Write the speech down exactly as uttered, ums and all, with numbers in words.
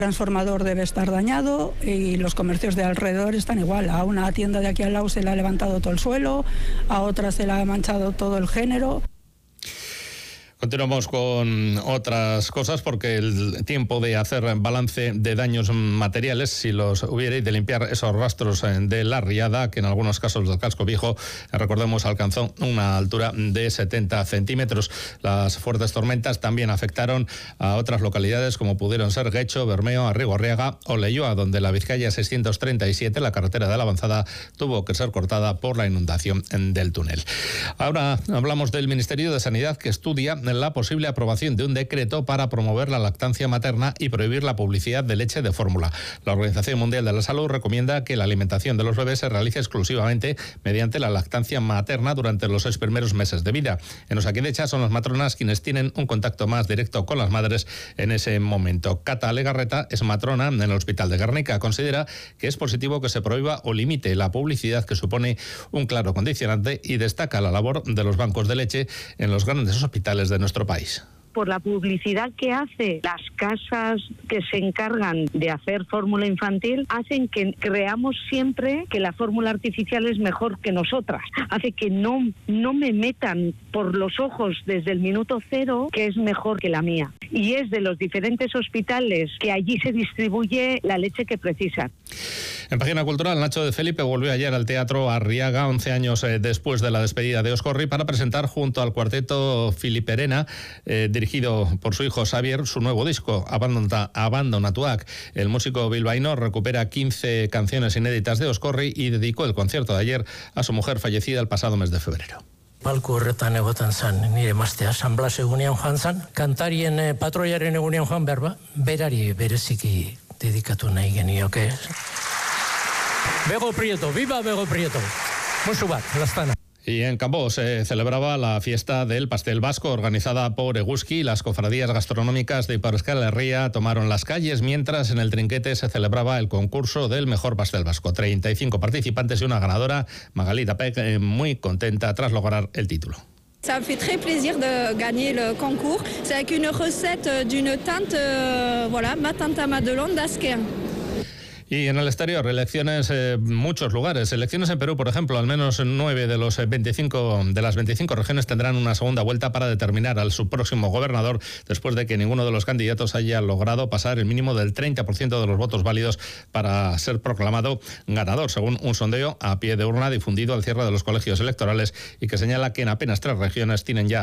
El transformador debe estar dañado y los comercios de alrededor están igual. A una tienda de aquí al lado se le ha levantado todo el suelo, a otra se le ha manchado todo el género. Continuamos con otras cosas porque el tiempo de hacer balance de daños materiales, si los hubiera, y de limpiar esos rastros de la riada, que en algunos casos del casco viejo, recordemos, alcanzó una altura de setenta centímetros. Las fuertes tormentas también afectaron a otras localidades como pudieron ser Guecho, Bermeo, Arrigorriaga o Leioa, donde la Vizcaya seiscientos treinta y siete, la carretera de la Avanzada, tuvo que ser cortada por la inundación del túnel. Ahora hablamos del Ministerio de Sanidad, que estudia la posible aprobación de un decreto para promover la lactancia materna y prohibir la publicidad de leche de fórmula. La Organización Mundial de la Salud recomienda que la alimentación de los bebés se realice exclusivamente mediante la lactancia materna durante los seis primeros meses de vida. En Osakidecha son las matronas quienes tienen un contacto más directo con las madres en ese momento. Cata Legarreta es matrona en el Hospital de Guernica. Considera que es positivo que se prohíba o limite la publicidad, que supone un claro condicionante, y destaca la labor de los bancos de leche en los grandes hospitales de nuestro país. Por la publicidad que hace las casas que se encargan de hacer fórmula infantil, hacen que creamos siempre que la fórmula artificial es mejor que nosotras. Hace que no, no me metan por los ojos desde el minuto cero que es mejor que la mía. Y es de los diferentes hospitales que allí se distribuye la leche que precisan. En Página Cultural, Nacho de Felipe volvió ayer al Teatro Arriaga, once años eh, después de la despedida de Oscorri, para presentar junto al cuarteto Filiperena, eh, dirigido por su hijo Xavier, su nuevo disco, Abandona, Abandona Tuac. El músico bilbaíno recupera quince canciones inéditas de Oscorri y dedicó el concierto de ayer a su mujer fallecida el pasado mes de febrero. Palku horretan egoten zan, nire emaztea, San Blas egunean joan zan, kantarien eh, patroiaren egunean joan berba, berari bereziki dedikatu nahi genioke. Bego Prieto, viva Bego Prieto. Musu bat, lastana. Y en Cambó se celebraba la fiesta del pastel vasco organizada por Eguski. Las cofradías gastronómicas de Ipar Euskal Herria tomaron las calles, mientras en el Trinquete se celebraba el concurso del mejor pastel vasco. treinta y cinco participantes y una ganadora, Magali Tapec, muy contenta tras lograr el título. Ça me fait très plaisir de gagner le concours. C'est avec une recette d'une tante, euh, voilà, ma tante à Madelon d'Asquer. Y en el exterior, elecciones en eh, muchos lugares. Elecciones en Perú, por ejemplo, al menos nueve de los veinticinco de las veinticinco regiones tendrán una segunda vuelta para determinar al su próximo gobernador, después de que ninguno de los candidatos haya logrado pasar el mínimo del treinta por ciento de los votos válidos para ser proclamado ganador, según un sondeo a pie de urna difundido al cierre de los colegios electorales y que señala que en apenas tres regiones tienen ya